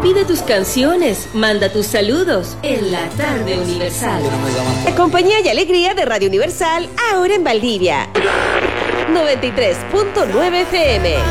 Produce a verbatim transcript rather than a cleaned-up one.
Pide tus canciones, manda tus saludos en la tarde Universal. La compañía y alegría de Radio Universal, ahora en Valdivia. noventa y tres punto nueve F M.